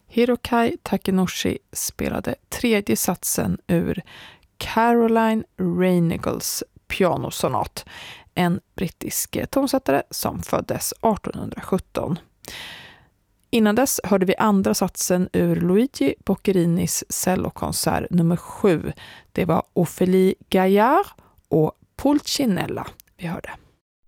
Hirokai Takenoshi spelade tredje satsen ur Caroline Reinagles pianosonat, en brittisk tonsättare som föddes 1817. Innan dess hörde vi andra satsen ur Luigi Boccarinis cellokonsert nummer 7. Det var Ophélie Gaillard och Pulcinella vi hörde.